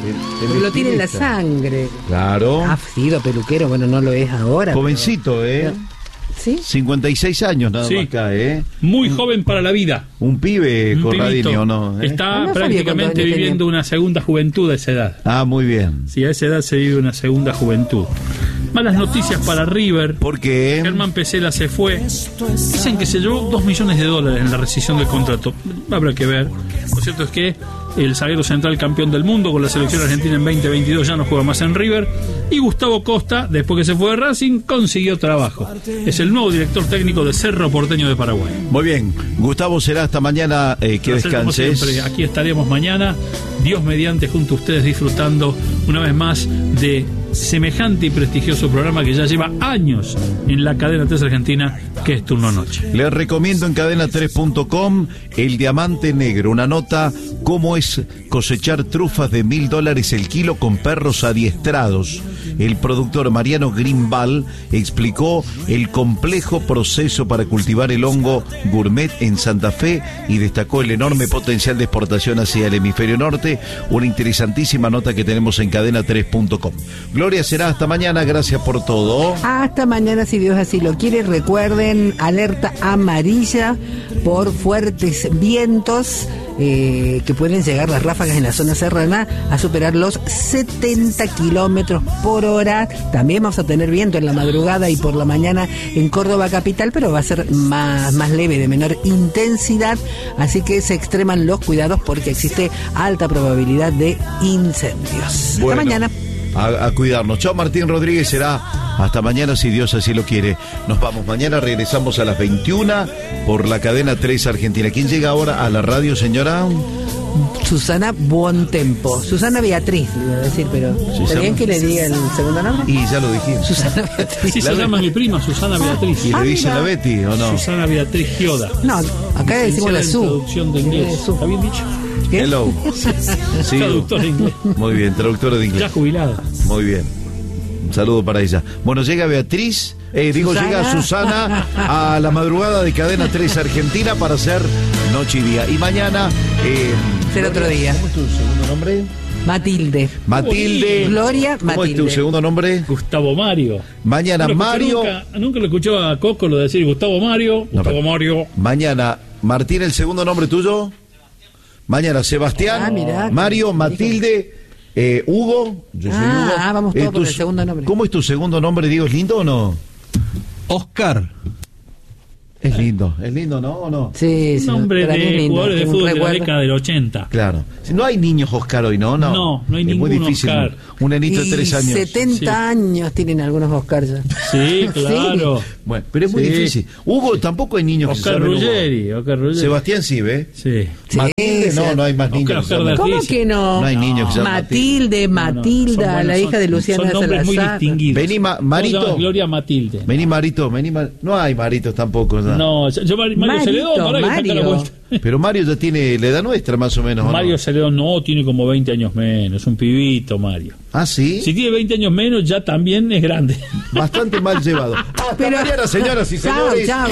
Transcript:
Pero lo tiene en la sangre. Claro. Ha sido peluquero, bueno, no lo es ahora. Jovencito, pero... ¿Sí? 56 años nada más acá, Muy joven para la vida. Un pibe, Corradini, ¿o no? Está prácticamente viviendo una segunda juventud a esa edad. Ah, muy bien. Sí, a esa edad se vive una segunda juventud. Malas noticias para River. ¿Por qué? Germán Pesela se fue. Dicen que se llevó $2 millones en la rescisión del contrato. Habrá que ver. Lo cierto es que el zaguero central campeón del mundo con la selección argentina en 2022 ya no juega más en River. Y Gustavo Costa, después que se fue de Racing, consiguió trabajo. Es el nuevo director técnico de Cerro Porteño de Paraguay. Muy bien. Gustavo, será hasta mañana. Que descanses. Siempre, aquí estaremos mañana, Dios mediante, junto a ustedes, disfrutando una vez más de semejante y prestigioso programa que ya lleva años en la cadena 3 argentina, que es Turno Noche. Les recomiendo en cadena3.com El Diamante Negro, una nota cómo es cosechar trufas de $1.000 el kilo con perros adiestrados. El productor Mariano Grimbal explicó el complejo proceso para cultivar el hongo gourmet en Santa Fe y destacó el enorme potencial de exportación hacia el hemisferio norte. Una interesantísima nota que tenemos en cadena3.com. Gloria, será hasta mañana, gracias por todo. Hasta mañana, si Dios así lo quiere. Recuerden, alerta amarilla por fuertes vientos, que pueden llegar las ráfagas en la zona serrana a superar los 70 kilómetros por hora. También vamos a tener viento en la madrugada y por la mañana en Córdoba capital, pero va a ser más leve, de menor intensidad, así que se extreman los cuidados porque existe alta probabilidad de incendios. Bueno, hasta mañana. A cuidarnos. Chao, Martín Rodríguez, será hasta mañana si Dios así lo quiere. Nos vamos mañana, regresamos a las 21 por la cadena 3 Argentina. ¿Quién llega ahora a la radio, señora? Susana Buontempo. Susana Beatriz, le iba a decir, pero ¿está bien que le diga el segundo nombre? Y ya lo dijimos. Susana Beatriz. Sí, se llama mi prima, Susana Beatriz. ¿Y le dicen la Betty o no? Susana Beatriz Gioda. No, acá le decimos la Su. Traducción de inglés. ¿Está bien dicho? ¿Qué? Hello. Sí. Traductor de inglés. Muy bien, traductora de inglés. Ya jubilada. Muy bien. Un saludo para ella. Bueno, llega Beatriz, llega Susana a la madrugada de Cadena 3 Argentina para hacer Noche y Día. Y mañana... será otro día. ¿Cómo es tu segundo nombre? Matilde. Matilde. Gloria ¿Cómo Matilde. es tu segundo nombre? Gustavo Mario. Mañana Mario. Nunca lo escuchó a Coco lo de decir Gustavo Mario. Gustavo Mario. Mañana Martín, ¿el segundo nombre tuyo? Mañana Sebastián, mirá, Mario, Matilde, Hugo. Yo soy Hugo. Vamos todos por el segundo nombre. ¿Cómo es tu segundo nombre, Diego? ¿Es lindo o no? Oscar. Es lindo, ¿no? ¿O no? Sí, sí. Nombre de jugadores de fútbol de la década del 80. Claro. Si no hay niños Oscar hoy, ¿no? No hay ningún muy difícil. Oscar. Un nenito de 3 años. 70 años tienen algunos Oscar ya. Sí, claro. Bueno, pero es muy difícil. Hugo, tampoco hay niños Oscar que se llamen Ruggeri, Hugo. Oscar Ruggeri. Sebastián sí, ¿ve? Sí. Matilde, no hay más niños. Oscar que se llamen. ¿Cómo que no? No hay niños que se llamen Matilde, Matilda, Son la hija de Luciana son nombres muy Salazar. distinguidos. Vení, Marito. Gloria Matilde. Vení, Marito, No hay Maritos tampoco. ¿No? No, yo Mario Celedón, ahora que saca la vuelta. Pero Mario ya tiene la edad nuestra, más o menos. ¿o Mario no? Celedón no, tiene como 20 años menos, un pibito Mario. ¿Ah, sí? Si tiene 20 años menos, ya también es grande. Bastante mal llevado. Hasta Pero- mañana, señoras y Chao, señores. chao.